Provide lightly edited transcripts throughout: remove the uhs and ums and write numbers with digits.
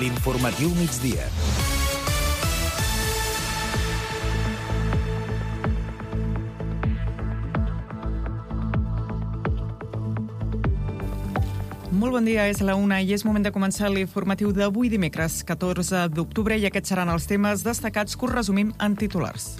L'informatiu migdia. Molt bon dia, és la 1 i és moment de començar l'informatiu d'avui dimecres, 14 d'octubre, i aquests seran els temes destacats que us resumim en titulars.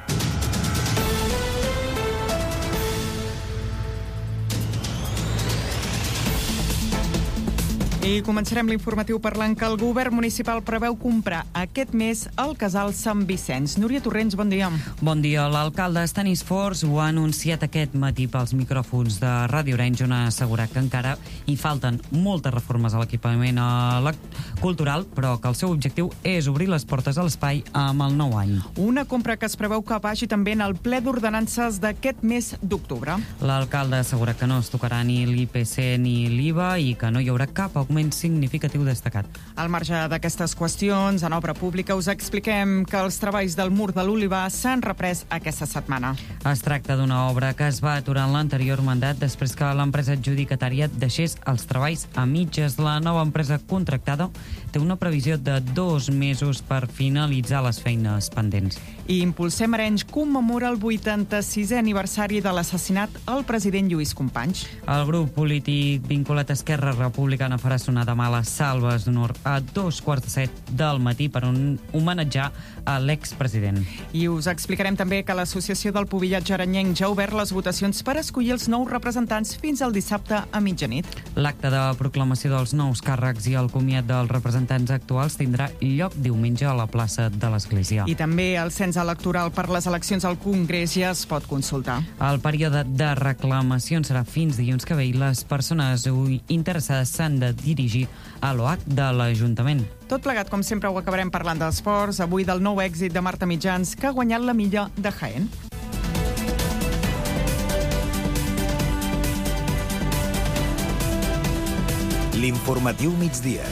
I començarem l'informatiu parlant que el govern municipal preveu comprar aquest mes el casal Sant Vicenç. Núria Torrents, bon dia. Bon dia. L'alcalde Stanis Forss ho ha anunciat aquest matí pels micròfons de Ràdio Orenys, on ha assegurat que encara hi falten moltes reformes a l'equipament cultural, però que el seu objectiu és obrir les portes a l'espai amb el nou any. Una compra que es preveu que vagi també en el ple d'ordenances d'aquest mes d'octubre. L'alcalde ha assegurat que no es tocarà ni l'IPC ni l'IVA i que no hi haurà cap augment significatiu destacat. Al marge d'aquestes qüestions, en obra pública us expliquem que els treballs del mur de l'Olivar s'han reprès aquesta setmana. Es tracta d'una obra que es va aturar en l'anterior mandat després que l'empresa adjudicatària deixés els treballs a mitges. La nova empresa contractada té una previsió de 2 mesos per finalitzar les feines pendents. I Impulsem Arenys commemora el 86è aniversari de l'assassinat al president Lluís Companys. El grup polític vinculat a Esquerra Republicana farà sonar demà les salves d'honor a 2:45 del matí per homenatjar a l'expresident. I us explicarem també que l'Associació del Pubillatge Arenyenc ja ha obert les votacions per escollir els nous representants fins al dissabte a mitjanit. L'acte de proclamació dels nous càrrecs i el comiat dels representants actuals tindrà lloc diumenge a la plaça de l'Església. I també el cens electoral per les eleccions al Congrés ja es pot consultar. El període de reclamacions serà fins dilluns que ve i les persones interessades s'han de dirigir a l'OH de l'Ajuntament. Tot plegat, com sempre, ho acabarem parlant d'esports, avui del nou èxit de Marta Mitjans, que ha guanyat la milla de Jaén. L'informatiu migdia.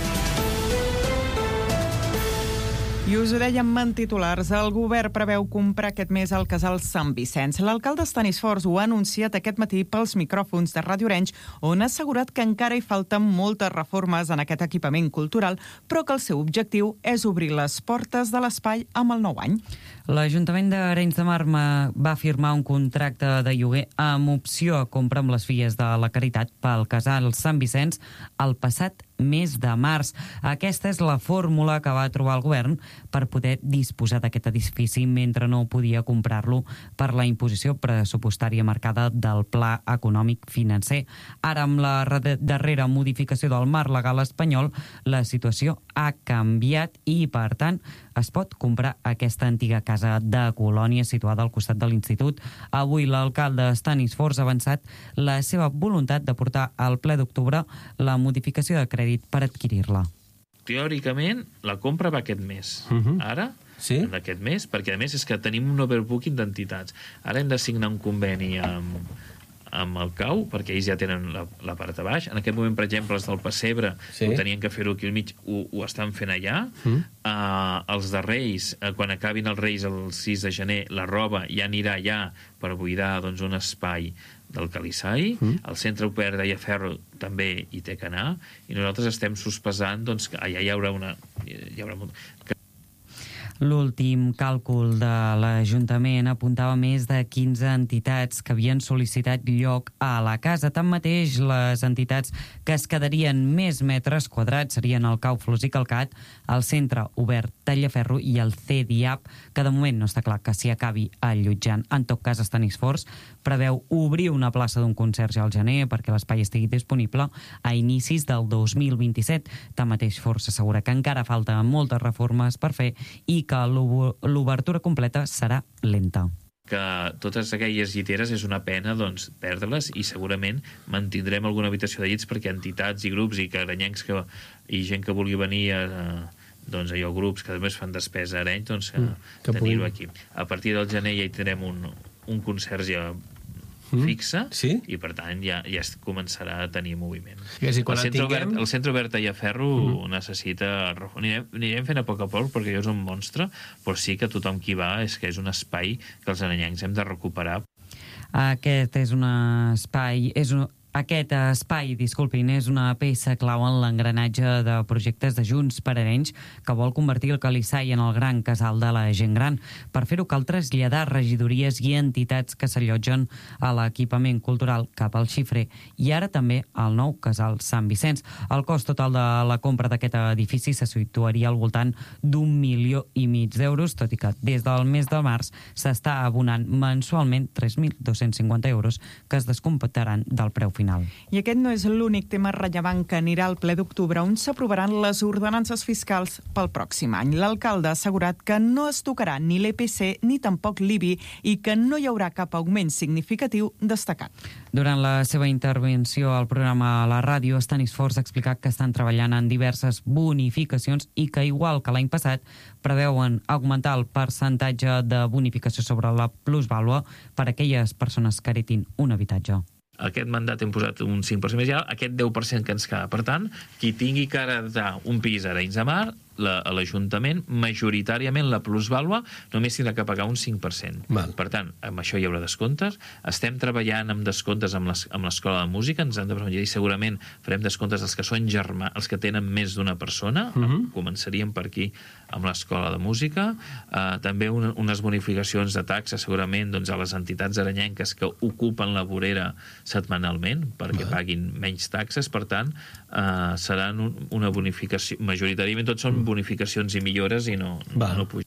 I us ho dèiem en titulars, el govern preveu comprar aquest mes el casal Sant Vicenç. L'alcalde Stanis Forss ho ha anunciat aquest matí pels micròfons de Ràdio Orenys, on ha assegurat que encara hi falten moltes reformes en aquest equipament cultural, però que el seu objectiu és obrir les portes de l'espai amb el nou any. L'Ajuntament d'Arenys de Mar va firmar un contracte de lloguer amb opció a compra amb les filles de la Caritat pel casal Sant Vicenç el passat mes de març. Aquesta és la fórmula que va trobar el govern per poder disposar d'aquest edifici mentre no podia comprar-lo per la imposició pressupostària marcada del Pla Econòmic Financer. Ara, amb la darrera modificació del marc legal espanyol, la situació ha canviat i, per tant, es pot comprar aquesta antiga casa de colònia situada al costat de l'Institut. Avui l'alcalde Stanis Forss ha avançat la seva voluntat de portar al ple d'octubre la modificació de crèdit per adquirir-la. Teòricament, la compra va aquest mes. Ara, sí? Aquest mes, perquè a més és que tenim un overbooking d'entitats. Ara hem de signar un conveni amb el CAU, perquè ells ja tenen la part de baix. En aquest moment, per exemple, els del Pessebre, sí, ho tenien que fer-ho aquí al mig, ho estan fent allà. Els de Reis, quan acabin els Reis el 6 de gener, la roba ja anirà allà per buidar doncs, un espai del Calissai. El centre obert de Llaferro també hi té que anar, i nosaltres estem sospesant doncs, que allà hi haurà L'últim càlcul de l'Ajuntament apuntava més de 15 entitats que havien sol·licitat lloc a la casa. Tanmateix, les entitats que es quedarien més metres quadrats serien el Cau Flors i Calcat, el Centre Obert Tallaferro i el CEDIAP, que de moment no està clar que s'hi acabi allotjant. En tot cas, Stanis Forss preveu obrir una plaça d'un conserge al gener perquè l'espai estigui disponible a inicis del 2027. Tanmateix, Forss assegura que encara falta moltes reformes per fer i que l'obertura completa serà lenta. Que totes aquelles lliteres és una pena doncs, perdre-les, i segurament mantindrem alguna habitació de llits perquè entitats i grups i caranyencs i gent que vulgui venir doncs allò, grups que només fan despesa a Arenys, doncs tenir-ho aquí. A partir del gener ja hi tindrem un conserge fixa, sí? I per tant ja es començarà a tenir moviment. El centre obert a Llaferro necessita... Anirem fent a poc perquè allò és un monstre, però sí que tothom qui va és que és un espai que els arenyencs hem de recuperar. Aquest és un espai, Aquest espai, és una peça clau en l'engranatge de projectes de Junts per Arenys que vol convertir el Calissai en el gran casal de la gent gran. Per fer-ho cal traslladar regidories i entitats que s'allotgen a l'equipament cultural cap al xifrer i ara també al nou casal Sant Vicenç. El cost total de la compra d'aquest edifici se situaria al voltant d'1,5 milió d'euros, tot i que des del mes de març s'està abonant mensualment 3.250 euros que es descomptaran del preu final. I aquest no és l'únic tema rellevant que anirà al ple d'octubre, on s'aprovaran les ordenances fiscals pel pròxim any. L'alcalde ha assegurat que no es tocarà ni l'EPC ni tampoc l'IBI i que no hi haurà cap augment significatiu destacat. Durant la seva intervenció al programa a la ràdio, Estanis Forns ha explicat que estan treballant en diverses bonificacions i que, igual que l'any passat, preveuen augmentar el percentatge de bonificació sobre la plusvàlua per a aquelles persones que heretin un habitatge. Aquest mandat hem posat un 5% més alt, aquest 10% que ens queda. Per tant, qui tingui que heretar un pis a Arenys de Mar, a l'Ajuntament, majoritàriament la plusvàlua només tindrà que pagar un 5%. Val. Per tant, amb això hi haurà descomptes. Estem treballant amb descomptes amb l'Escola de Música, ens han de presentar i segurament farem descomptes als que són els que tenen més d'una persona. Començaríem per aquí amb l'Escola de Música. També unes bonificacions de taxes segurament a les entitats arenyenques que ocupen la vorera setmanalment perquè paguin menys taxes. Per tant, seran una bonificació, majoritàriament tots són bonificacions i millores i no pugen.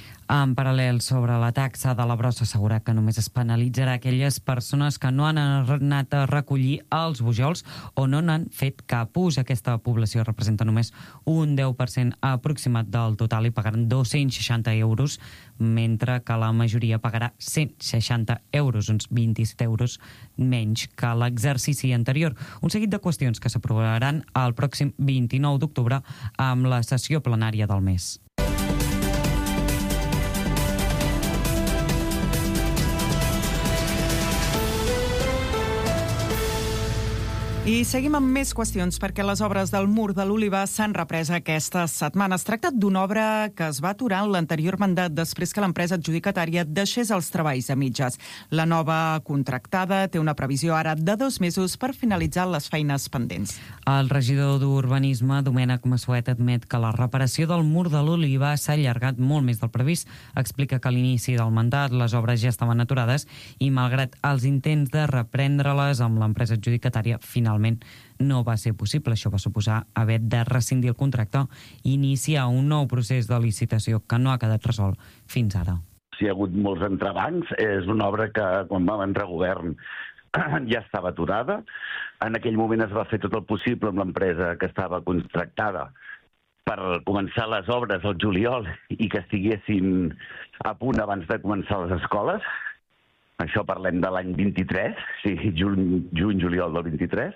En paral·lel, sobre la taxa de la brossa, assegura que només es penalitzarà aquelles persones que no han anat a recollir els bujols o no n'han fet cap ús. Aquesta població representa només un 10% aproximat del total i pagaran 260 euros, mentre que la majoria pagarà 160 euros, uns 27 euros menys que l'exercici anterior. Un seguit de qüestions que s'aprovaran el pròxim 29 d'octubre amb la sessió plenària del mes. I seguim amb més qüestions, perquè les obres del Mur de l'Olivar s'han reprès aquesta setmana. Es tracta d'una obra que es va aturar en l'anterior mandat després que l'empresa adjudicatària deixés els treballs a mitges. La nova contractada té una previsió ara de 2 mesos per finalitzar les feines pendents. El regidor d'Urbanisme, Domènec Massuet, admet que la reparació del Mur de l'Olivar s'ha allargat molt més del previst. Explica que a l'inici del mandat les obres ja estaven aturades i, malgrat els intents de reprendre-les amb l'empresa adjudicatària, finalment no va ser possible. Això va suposar haver de rescindir el contracte i iniciar un nou procés de licitació que no ha quedat resolt fins ara. Hi ha hagut molts entrebancs. És una obra que, quan vam entrar a govern, ja estava aturada. En aquell moment es va fer tot el possible amb l'empresa que estava contractada per començar les obres al juliol i que estiguessin a punt abans de començar les escoles. Això parlem de l'any 23, sí, juny-juliol del 23.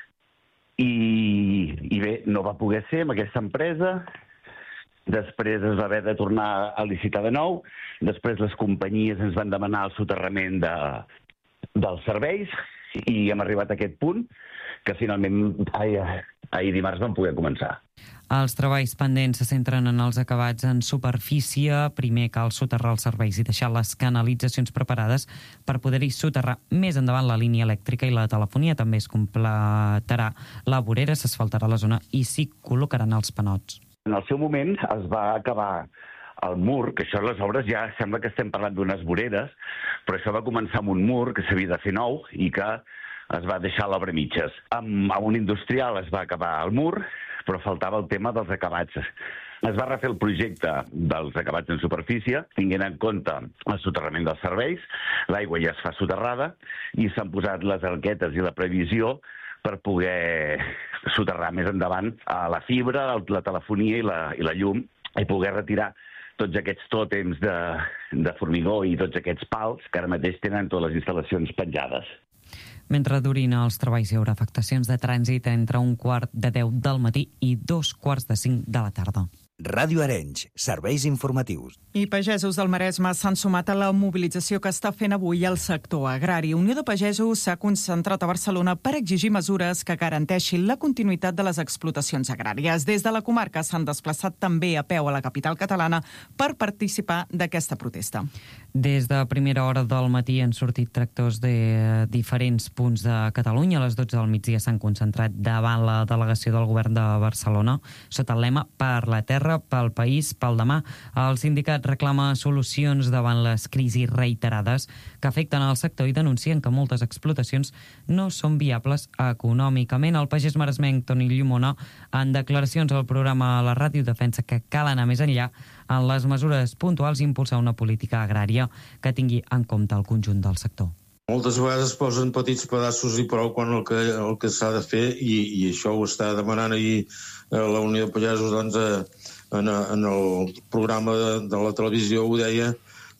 I bé, no va poder ser amb aquesta empresa. Després es va haver de tornar a licitar de nou. Després les companyies ens van demanar el soterrament dels serveis i hem arribat a aquest punt que finalment ahir dimarts vam poder començar. Els treballs pendents se centren en els acabats en superfície. Primer cal soterrar els serveis i deixar les canalitzacions preparades per poder-hi soterrar més endavant la línia elèctrica i la telefonia. També es completarà la vorera, s'asfaltarà la zona i s'hi col·locaran els panots. En el seu moment es va acabar el mur, que això les obres ja sembla que estem parlant d'unes voreres, però això va començar amb un mur que s'havia de fer nou i que es va deixar l'obra a mitges. Amb un industrial es va acabar el mur, però faltava el tema dels acabats. Es va refer el projecte dels acabats en superfície, tinguent en compte el soterrament dels serveis, l'aigua ja es fa soterrada i s'han posat les arquetes i la previsió per poder soterrar més endavant la fibra, la telefonia i la llum i poder retirar tots aquests tòtems de formigó i tots aquests pals que ara mateix tenen totes les instal·lacions penjades. Mentre durin els treballs hi haurà afectacions de trànsit entre 1:45 del matí i 2:45 de la tarda. Ràdio Arenys, serveis informatius. I pagesos del Maresme s'han sumat a la mobilització que està fent avui el sector agrari. Unió de Pagesos s'ha concentrat a Barcelona per exigir mesures que garanteixin la continuïtat de les explotacions agràries. Des de la comarca s'han desplaçat també a peu a la capital catalana per participar d'aquesta protesta. Des de primera hora del matí han sortit tractors de diferents punts de Catalunya. A les 12 del migdia s'han concentrat davant la delegació del govern de Barcelona sota el lema Per la terra, pel país, pel demà. El sindicat reclama solucions davant les crisis reiterades que afecten el sector i denuncien que moltes explotacions no són viables econòmicament. El pagès maresmenc Toni Llimona, en declaracions al programa a la ràdio, defensa que cal anar més enllà en les mesures puntuals i impulsar una política agrària que tingui en compte el conjunt del sector. Moltes vegades posen petits pedaços i prou quan el que s'ha de fer, i això ho està demanant ahir la Unió de Pagesos, doncs, en el programa de la televisió ho deia.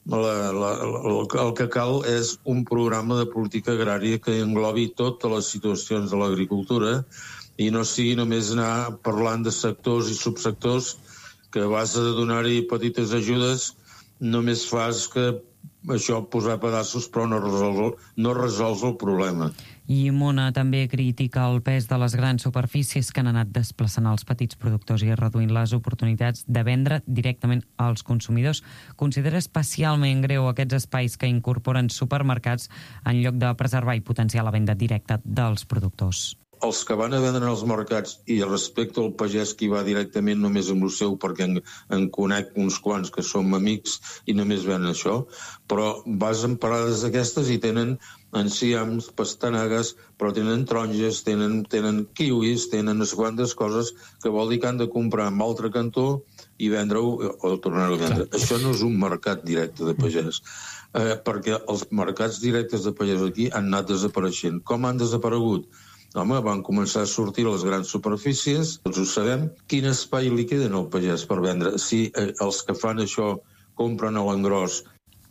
El que cal és un programa de política agrària que englobi totes les situacions de l'agricultura i no sigui només anar parlant de sectors i subsectors que a base de donar-hi petites ajudes només fas que això posar pedaços però no resols el problema. I Mona també critica el pes de les grans superfícies que han anat desplaçant els petits productors i reduint les oportunitats de vendre directament als consumidors. Considera especialment greu aquests espais que incorporen supermercats en lloc de preservar i potenciar la venda directa dels productors. Els que van a vendre als mercats, i respecte al pagès que hi va directament només amb el seu, perquè en conec uns quants que som amics i només venen això, però vas en parades d'aquestes i tenen enciams, pastanagues, però tenen taronges, tenen kiwis, tenen no sé quantes coses, que vol dir que han de comprar en altre cantó i vendre-ho o tornar-ho a vendre. Això no és un mercat directe de pagès, perquè els mercats directes de pagès aquí han anat desapareixent. Com han desaparegut? Home, van començar a sortir les grans superfícies, tots ho sabem. Quin espai li queden al pagès per vendre? Si els que fan això compren a l'engròs.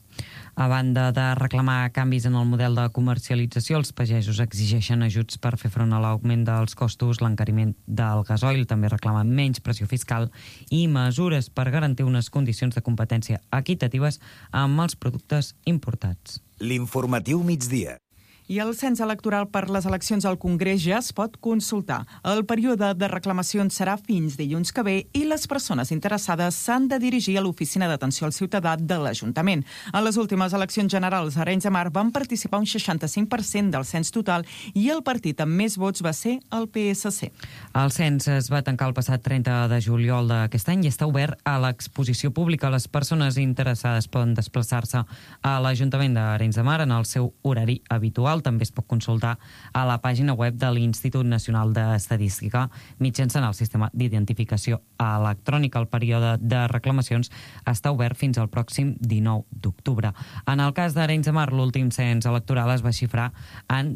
A banda de reclamar canvis en el model de comercialització, els pagesos exigeixen ajuts per fer front a l'augment dels costos, l'encariment del gasoil, també reclamen menys pressió fiscal i mesures per garantir unes condicions de competència equitatives amb els productes importats. L'informatiu migdia. I el cens electoral per les eleccions al Congrés ja es pot consultar. El període de reclamacions serà fins dilluns que ve i les persones interessades s'han de dirigir a l'Oficina d'Atenció al Ciutadà de l'Ajuntament. A les últimes eleccions generals a Arenys de Mar van participar un 65% del cens total i el partit amb més vots va ser el PSC. El cens es va tancar el passat 30 de juliol d'aquest any i està obert a l'exposició pública. Les persones interessades poden desplaçar-se a l'Ajuntament d'Arenys de Mar en el seu horari habitual. També es pot consultar a la pàgina web de l'Institut Nacional d'Estadística mitjançant el sistema d'identificació electrònica. El període de reclamacions està obert fins al pròxim 19 d'octubre. En el cas d'Arenys de Mar, l'últim cens electoral es va xifrar en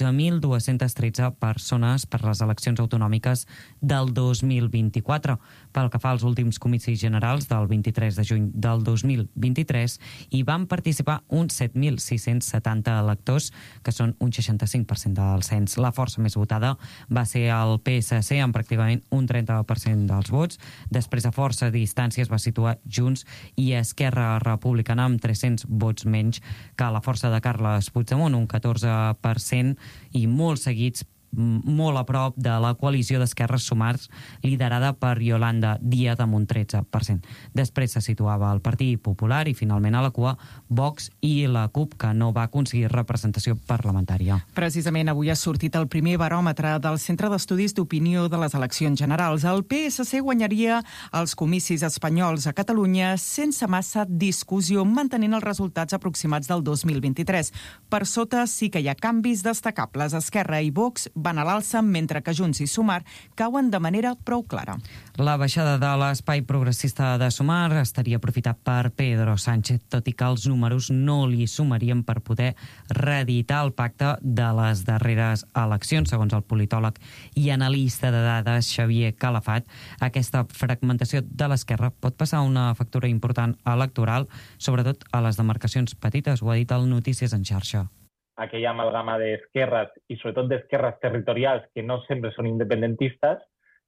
12.213 persones per les eleccions autonòmiques del 2024. Pel que fa als últims comicis generals del 23 de juny del 2023, hi van participar uns 7.670 electors, que són un 65% del cens. La força més votada va ser el PSC, amb pràcticament un 30% dels vots. Després, a força distància, es va situar Junts i Esquerra Republicana amb 300 vots menys que la força de Carles Puigdemont, un 14%, i molt seguits molt a prop de la coalició d'Esquerres Sumars liderada per Yolanda Díaz amb un 13%. Després se situava el Partit Popular i finalment a la cua Vox i la CUP, que no va aconseguir representació parlamentària. Precisament avui ha sortit el primer baròmetre del Centre d'Estudis d'Opinió de les eleccions generals. El PSC guanyaria els comicis espanyols a Catalunya sense massa discussió, mantenint els resultats aproximats del 2023. Per sota sí que hi ha canvis destacables. Esquerra i Vox van a l'alça, mentre que Junts i Sumar cauen de manera prou clara. La baixada de l'espai progressista de Sumar estaria aprofitat per Pedro Sánchez, tot i que els números no li sumarien per poder reeditar el pacte de les darreres eleccions. Segons el politòleg i analista de dades Xavier Calafat, aquesta fragmentació de l'esquerra pot passar una factura important electoral, sobretot a les demarcacions petites, ho ha dit el Notícies en xarxa. Aquella amalgama d'esquerres i sobretot d'esquerres territorials que no sempre són independentistes,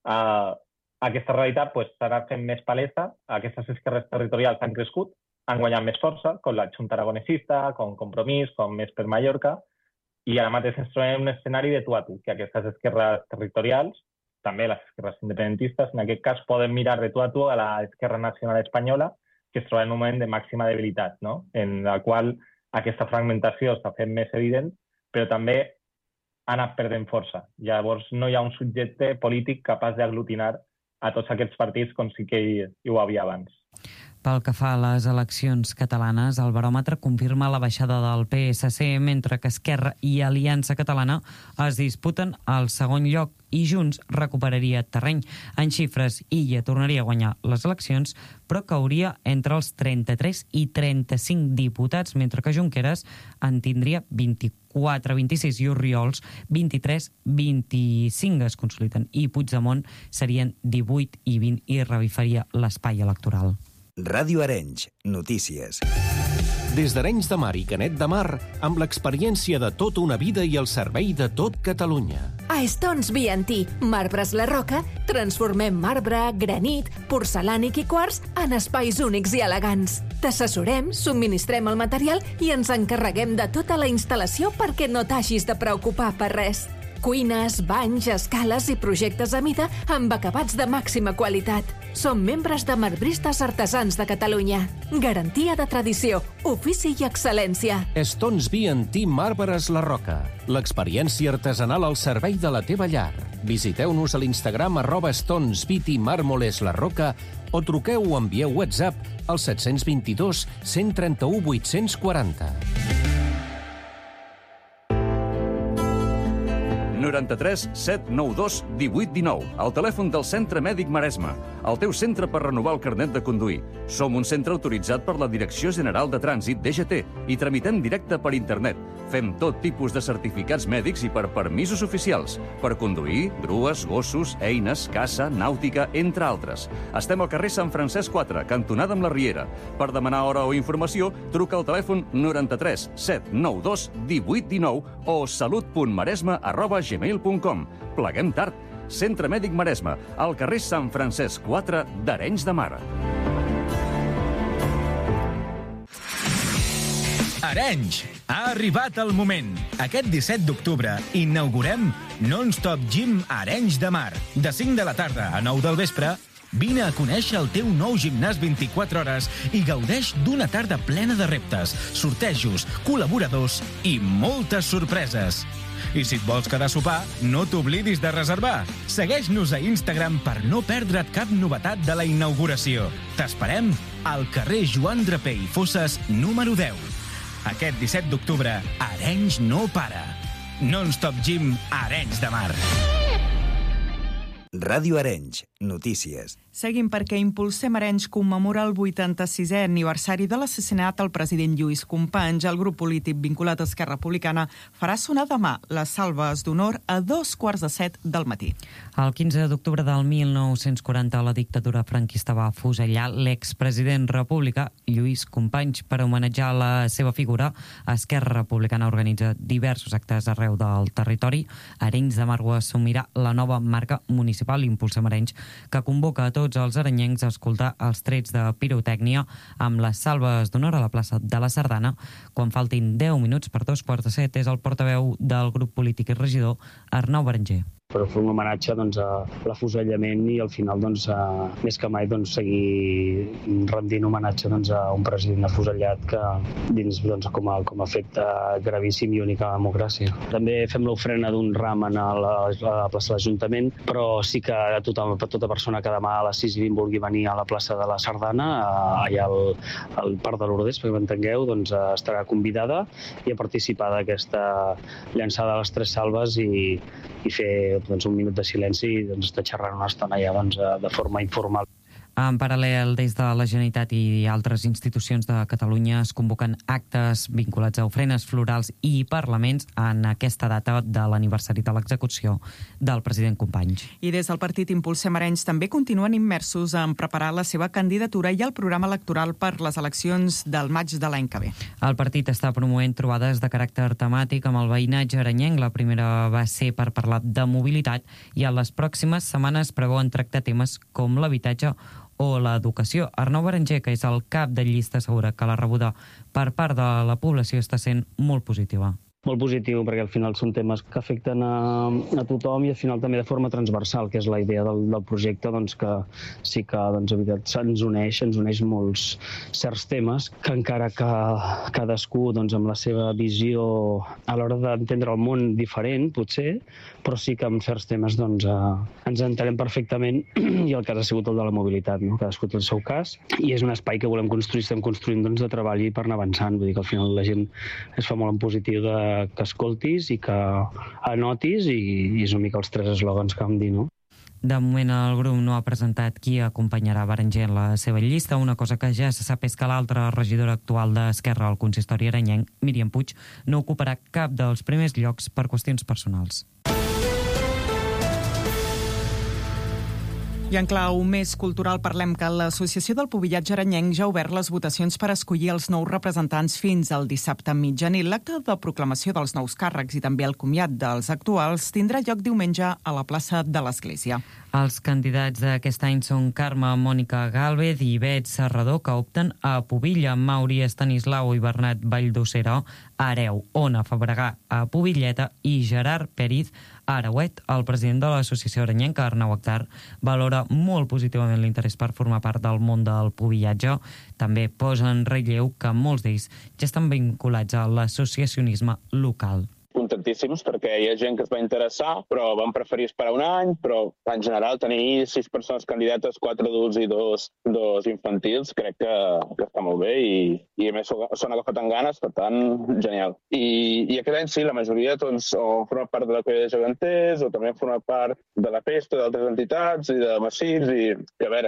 aquesta realitat s'ha fent més palesa. Aquestes esquerres territorials han crescut, han guanyat més força, com la Junta Aragonesista, com Compromís, com Més per Mallorca, i ara mateix ens trobem en un escenari de tu a tu, que aquestes esquerres territorials, també les esquerres independentistes, en aquest cas poden mirar de tu a tu a l'esquerra nacional espanyola, que es troba en un moment de màxima debilitat, no? En la qual aquesta fragmentació s'ha fet més evident, però també ha anat perdent força. Llavors no hi ha un subjecte polític capaç d'aglutinar a tots aquests partits com sí que hi ho havia abans. Pel que fa a les eleccions catalanes, el baròmetre confirma la baixada del PSC, mentre que Esquerra i Aliança Catalana es disputen al segon lloc i Junts recuperaria terreny. En xifres, Illa tornaria a guanyar les eleccions, però cauria entre els 33 i 35 diputats, mentre que Junqueras en tindria 24-26 i Orriols 23-25 es consoliden. I Puigdemont serien 18 i 20 i revifaria l'espai electoral. Ràdio Arenys, notícies. Des d'Arenys de Mar i Canet de Mar, amb l'experiència de tota una vida i el servei de tot Catalunya. A Stones B&T, Marbres La Roca, transformem marbre, granit, porcelànic i quars en espais únics i elegants. T'assessorem, subministrem el material i ens encarreguem de tota la instal·lació perquè no t'hagis de preocupar per res. Cuines, banys, escales i projectes a mida amb acabats de màxima qualitat. Som membres de Marbristes Artesans de Catalunya. Garantia de tradició, ofici i excel·lència. Stones B&T Marbres La Roca. L'experiència artesanal al servei de la teva llar. Visiteu-nos a l'Instagram @StonesBT Mármoles La Roca o truqueu o envieu WhatsApp al 722 131 840. 93 792 1819, el telèfon del Centre Mèdic Maresme, el teu centre per renovar el carnet de conduir. Som un centre autoritzat per la Direcció General de Trànsit, DGT, i tramitem directe per internet. Fem tot tipus de certificats mèdics i per permisos oficials, per conduir, grues, gossos, eines, caça, nàutica, entre altres. Estem al carrer Sant Francesc 4, cantonada amb la Riera. Per demanar hora o informació, truca al telèfon 93 792 1819 o salut.maresme@gmail.com. Pleguem tard. Centre Mèdic Maresme, al carrer Sant Francesc 4 d'Arenys de Mar. Arenys, ha arribat el moment. Aquest 17 d'octubre inaugurem Non-Stop Gym Arenys de Mar. De 5 de la tarda a 9 del vespre, vine a conèixer el teu nou gimnàs 24 hores i gaudeix d'una tarda plena de reptes, sortejos, col·laboradors i moltes sorpreses. I si et vols quedar a sopar, no t'oblidis de reservar. Segueix-nos a Instagram per no perdre't cap novetat de la inauguració. T'esperem al carrer Joan Draper i Fosses, número 10. Aquest 17 d'octubre, Arenys no para. Non-Stop Gym Arenys de Mar. Ràdio Arenys, notícies. Seguim perquè Impulsem Arenys commemora el 86è aniversari de l'assassinat al president Lluís Companys. El grup polític vinculat a Esquerra Republicana farà sonar demà les salves d'honor a 2:15 del matí. El 15 d'octubre del 1940, la dictadura franquista va afusellar l'expresident republicà Lluís Companys. Per homenatjar la seva figura, Esquerra Republicana organitza diversos actes arreu del territori. Arenys de Mar assumirà la nova marca municipal Impulsem Arenys, que convoca a tots els arenyencs a escoltar els trets de pirotècnia amb les salves d'honor a la plaça de la Sardana. Quan faltin 10 minuts per 2:15, és el portaveu del grup polític i regidor Arnau Berenger. Per fer un homenatge a l'afusellament i al final, més que mai, seguir rendint homenatge a un president afusellat que dins com a fet gravíssim i únic a la democràcia. També fem l'ofrena d'un ram a la plaça de l'Ajuntament, però sí que per tota persona que demà a les 6:20 vulgui venir a la plaça de la Sardana, allà al Parc de Lourdes, perquè m'entengueu, estarà convidada i a participar d'aquesta llançada de les 3 salves i fer un minut de silenci i estar xerrant una estona allà de forma informal. En paral·lel, des de la Generalitat i altres institucions de Catalunya es convoquen actes vinculats a ofrenes florals i parlaments en aquesta data de l'aniversari de l'execució del president Companys. I des del partit Impulsem Arenys també continuen immersos en preparar la seva candidatura i el programa electoral per les eleccions del maig de l'any que ve. El partit està promovent trobades de caràcter temàtic amb el veïnatge arenyenc. La primera va ser per parlar de mobilitat i en les pròximes setmanes preveuen tractar temes com l'habitatge o l'educació. Arnau Berenger, que és el cap de llista, assegura que la rebuda per part de la població està sent molt positiva. molt positiu, perquè al final són temes que afecten a tothom i al final també de forma transversal, que és la idea del projecte, doncs, que sí que doncs, ens uneix molts certs temes, que encara que cadascú doncs, amb la seva visió a l'hora d'entendre el món diferent, potser, però sí que amb certs temes doncs, ens entenem perfectament, i el cas ha sigut el de la mobilitat, no? Cadascú té el seu cas, i és un espai que volem construir, estem construint doncs, de treball i per anar avançant, vull dir que al final la gent es fa molt en positiu que escoltis i que anotis, i és una mica els 3 eslògans que vam dir, no? De moment el grup no ha presentat qui acompanyarà Berenguer en la seva llista. Una cosa que ja se sap és que l'altra regidora actual d'Esquerra al consistori arenyenc, Míriam Puig, no ocuparà cap dels primers llocs per qüestions personals. I en clau més cultural parlem que l'Associació del Pubillatge Arenyenc ja ha obert les votacions per escollir els nous representants fins al dissabte a mitjanit. L'acte de proclamació dels nous càrrecs i també el comiat dels actuals tindrà lloc diumenge a la plaça de l'Església. Els candidats d'aquest any són Carme Mònica Gálvez i Bet Serrador, que opten a Pubilla, Mauri Estanislau i Bernat Valldosera a Areu, Ona Fabregà a Pubilleta i Gerard Pérez a Arauet. El president de l'Associació Arenyenca, Arnau Akhtar, valora molt positivament l'interès per formar part del món del pubillatge. També posa en relleu que molts d'ells ja estan vinculats a l'associacionisme local. Contentíssims perquè hi ha gent que es va interessar, però van preferir esperar un any, però en general tenir 6 persones candidates, 4 adults i 2 infantils, crec que està molt bé i a més s'han agafat amb ganes, per tant, genial. I aquest any sí, la majoria doncs, o format part de la Colla de Geganters o també han format part de la Pesta, d'altres entitats i de Massís, i que a veure,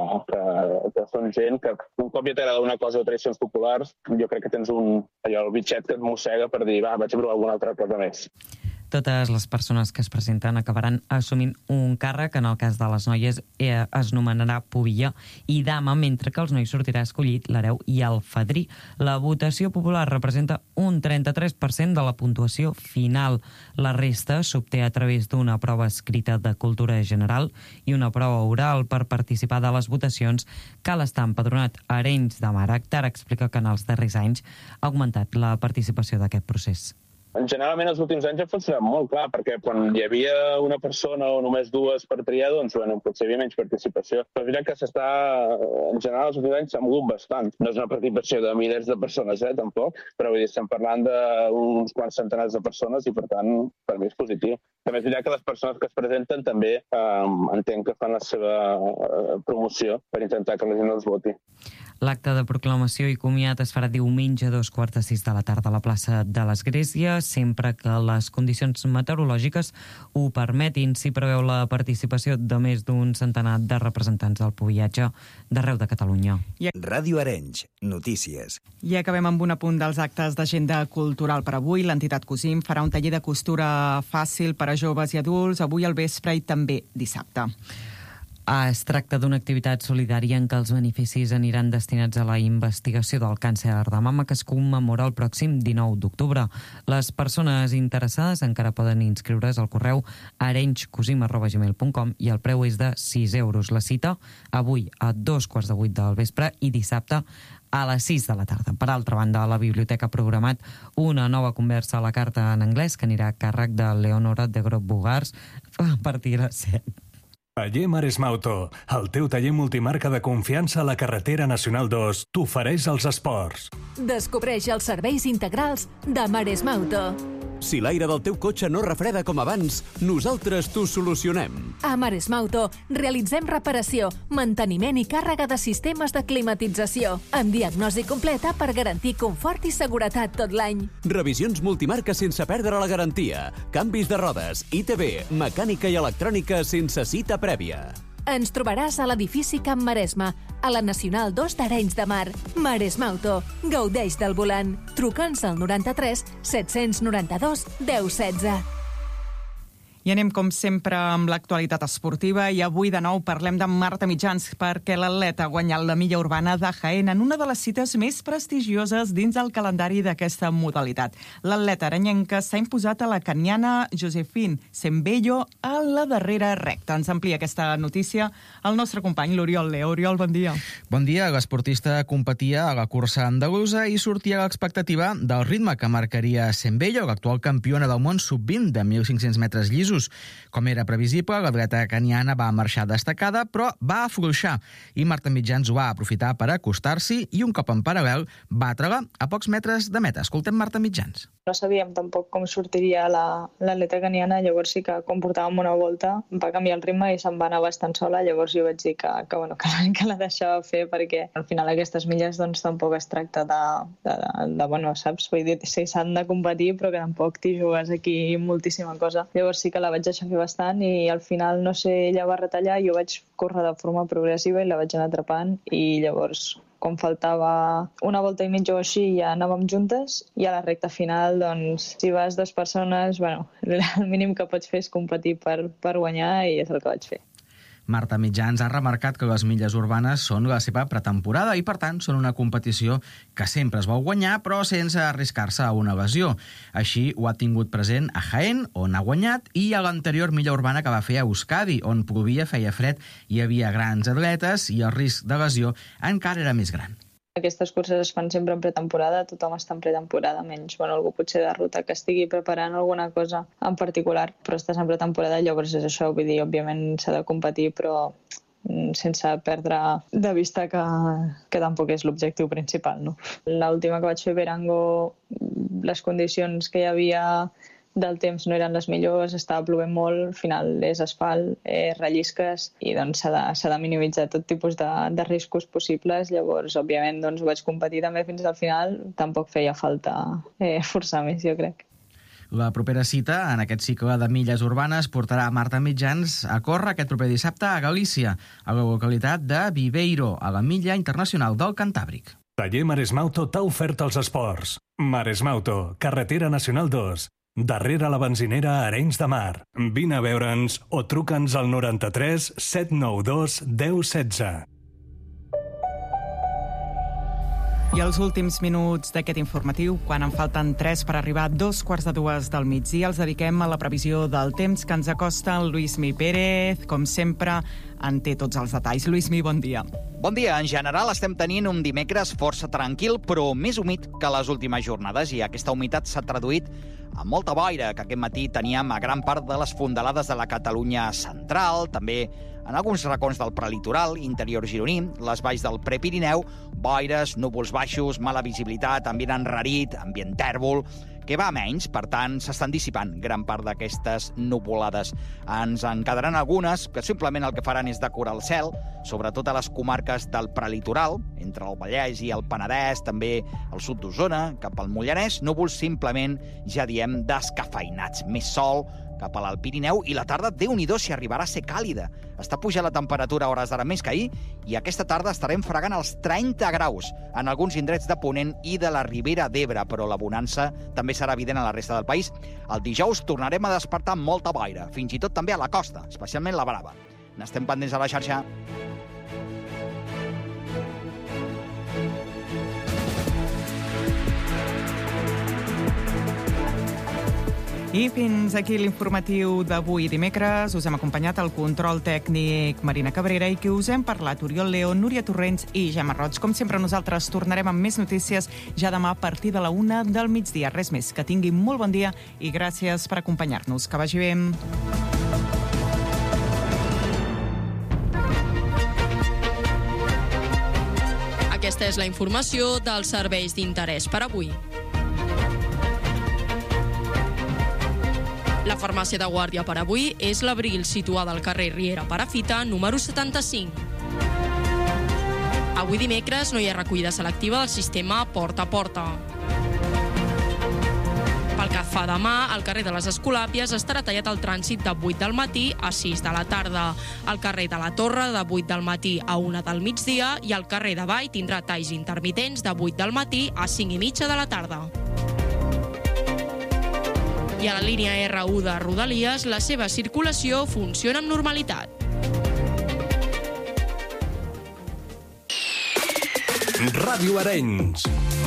que són gent que un cop ja t'agrada una cosa de tradicions populars, jo crec que tens el bitxet que et mossega per dir, vaig a provar alguna altra cosa més. Totes les persones que es presenten acabaran assumint un càrrec. En el cas de les noies es nomenarà pubilla i dama, mentre que els nois sortirà escollit l'hereu i el fadrí. La votació popular representa un 33% de la puntuació final. La resta s'obté a través d'una prova escrita de cultura general i una prova oral. Per participar de les votacions cal estar empadronat a Arenys de Mar. Akhtar explica que en els darrers anys ha augmentat la participació d'aquest procés. Generalment els últims anys ha funcionat molt clar, perquè quan hi havia una persona o només 2 per triar, doncs potser hi havia menys participació. Però mira que en general els últims anys s'ha mogut bastant. No és una participació de milers de persones, tampoc, però vull dir, estem parlant d'uns quants centenars de persones i per tant per mi és positiu. També és veritat que les persones que es presenten també entenc que fan la seva promoció per intentar que la gent els voti. L'acte de proclamació i comiat es farà diumenge a 5:45 de la tarda a la plaça de l'Església, sempre que les condicions meteorològiques ho permetin. S'hi preveu la participació de més d'un centenar de representants del pubillatge d'arreu de Catalunya. Ràdio Arenys, notícies. I acabem amb un apunt dels actes d'agenda cultural per avui. L'entitat Cosim farà un taller de costura fàcil per a joves i adults avui al vespre i també dissabte. Es tracta d'una activitat solidària en què els beneficis aniran destinats a la investigació del càncer de mama que es commemora el pròxim 19 d'octubre. Les persones interessades encara poden inscriure's al correu arenyscosim@gmail.com i el preu és de 6 euros. La cita avui a 7:15 del vespre i dissabte a les 6 de la tarda. Per altra banda, a la biblioteca ha programat una nova conversa a la carta en anglès que anirà a càrrec de Leonora de Grob-Bugars a partir de les 7. Taller Maresma Auto, el teu taller multimarca de confiança a la carretera Nacional 2, t'ofereix els esports. Descobreix els serveis integrals de Maresma Auto. Si l'aire del teu cotxe no refreda com abans, nosaltres t'ho solucionem. A Maresma Auto realitzem reparació, manteniment i càrrega de sistemes de climatització, amb diagnosi completa per garantir confort i seguretat tot l'any. Revisions multimarca sense perdre la garantia, canvis de rodes, ITV, mecànica i electrònica sense cita prèvia. Ens trobaràs a l'edifici Camp Maresma, a la Nacional 2 d'Arenys de Mar. Maresma Auto. Gaudeix del volant. Truca'ns al 93 792 1016. I anem, com sempre, amb l'actualitat esportiva i avui de nou parlem de Marta Mitjans perquè l'atleta ha guanyat la milla urbana de Jaén en una de les cites més prestigioses dins el calendari d'aquesta modalitat. L'atleta aranyenca s'ha imposat a la caniana Josephine Sembello a la darrera recta. Ens amplia aquesta notícia el nostre company l'Oriol Leo. Oriol, bon dia. Bon dia. L'esportista competia a la cursa andalusa i sortia a l'expectativa del ritme que marcaria Sembello, l'actual campiona del món sub-20 de 1.500 metres llisos. Com era previsible, l'atleta caniana va marxar destacada, però va afluixar i Marta Mitjans ho va aprofitar per acostar-s'hi i un cop en paral·lel batre-la a pocs metres de meta. Escoltem Marta Mitjans. No sabíem tampoc com sortiria l'atleta caniana, llavors sí que quan portàvem una volta va canviar el ritme i se'n va anar bastant sola, llavors jo vaig dir que la deixava fer perquè al final aquestes milles doncs tampoc es tracta de saps? Vull dir, sí, s'han de competir però que tampoc t'hi jugues aquí moltíssima cosa. Llavors sí que la vaig deixar fer bastant i al final, no sé, ella va retallar i jo vaig córrer de forma progressiva i la vaig anar atrapant i llavors quan faltava una volta i mitja o així ja anàvem juntes i a la recta final, doncs, si vas dues persones, el mínim que pots fer és competir per guanyar i és el que vaig fer. Marta Mitjans ha remarcat que les milles urbanes són la seva pretemporada i, per tant, són una competició que sempre es vol guanyar, però sense arriscar-se a una lesió. Així ho ha tingut present a Jaén, on ha guanyat, i a l'anterior milla urbana que va fer a Euskadi, on plovia, feia fred, hi havia grans atletes i el risc de lesió encara era més gran. Aquestes curses es fan sempre en pretemporada, tothom està en pretemporada, menys algú potser de ruta que estigui preparant alguna cosa en particular, però estàs en pretemporada, llavors és això, vull dir, òbviament s'ha de competir, però sense perdre de vista que tampoc és l'objectiu principal, no? L'última que vaig fer, Verango, les condicions que hi havia del temps no eren les millors, estava plovent molt, al final és asfalt, rellisques i doncs s'ha de minimitzar tot tipus de riscos possibles. Llavors, òbviament, ho vaig competir també fins al final, tampoc feia falta forçar més, jo crec. La propera cita en aquest cicle de milles urbanes portarà Marta Mitjans a córrer aquest proper dissabte a Galícia, a la localitat de Viveiro, a la milla internacional del Cantàbric. Taller Maresmauto t'ha ofert els esports. Maresmauto, carretera nacional 2. Darrere la benzinera Arenys de Mar. Vine a veure'ns o truca'ns al 93 792 1016. I els últims minuts d'aquest informatiu, quan en falten 3 per arribar a 2:45 del migdia, els dediquem a la previsió del temps que ens acosta el Lluïsmi Pérez. Com sempre, en té tots els detalls. Lluïsmi, bon dia. Bon dia. En general estem tenint un dimecres força tranquil, però més humit que les últimes jornades, i aquesta humitat s'ha traduït amb molta boira que aquest matí teníem a gran part de les fondalades de la Catalunya central, també en alguns racons del prelitoral, interior gironí, les valls del Prepirineu, boires, núvols baixos, mala visibilitat, ambient enrarit, ambient tèrbol, que va a menys, per tant, s'estan dissipant gran part d'aquestes nuvolades. Ens en quedaran algunes que simplement el que faran és decorar el cel, sobretot a les comarques del prelitoral, entre el Vallès i el Penedès, també al sud d'Osona, cap al Mollanès, núvols simplement, ja diem, descafeinats. Més sol cap a l'Alt Pirineu i la tarda, Déu-n'hi-do, si arribarà a ser càlida. Està pujant la temperatura a hores d'ara més que ahir i aquesta tarda estarem fregant els 30 graus en alguns indrets de Ponent i de la Ribera d'Ebre, però la bonança també serà evident a la resta del país. El dijous tornarem a despertar amb molta boira, fins i tot també a la costa, especialment la Brava. N'estem pendents a la xarxa. I fins aquí l'informatiu d'avui dimecres. Us hem acompanyat el control tècnic Marina Cabrera i que us hem parlat Oriol Leo, Núria Torrents i Gemma Roig. Com sempre, nosaltres tornarem amb més notícies ja demà a partir de la 1 del migdia. Res més, que tinguin molt bon dia i gràcies per acompanyar-nos. Que vagi bé. Aquesta és la informació dels serveis d'interès per avui. La farmàcia de guàrdia per avui és l'Abril, situada al carrer Riera Perafita, número 75. Avui dimecres no hi ha recollida selectiva del sistema porta a porta. Pel que fa demà, al carrer de les Escolàpies estarà tallat el trànsit de 8 del matí a 6 de la tarda. Al carrer de la Torre, de 8 del matí a 1 del migdia, i al carrer de Vall tindrà talls intermitents de 8 del matí a 5 i mitja de la tarda. I a la línia R1 de Rodalies, la seva circulació funciona amb normalitat. Ràdio Arenys.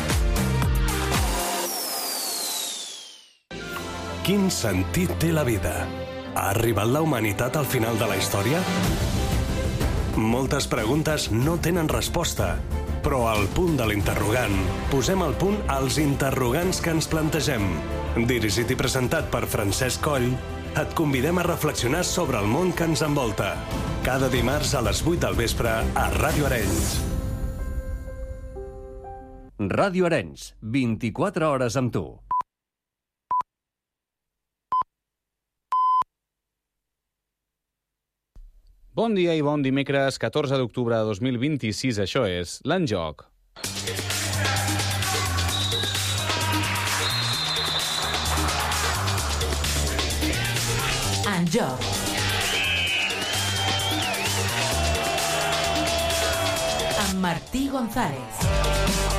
Quin sentit té la vida? Ha arribat la humanitat al final de la història? Moltes preguntes no tenen resposta, però al punt de l'interrogant posem al punt els interrogants que ens plantegem. Dirigit i presentat per Francesc Coll, et convidem a reflexionar sobre el món que ens envolta. Cada dimarts a les 8 del vespre a Ràdio Arenys. Ràdio Arenys, 24 hores amb tu. Bon dia i bon dimecres, 14 d'octubre de 2026. Això és l'Enjoc. Enjoc. Amb Martí González.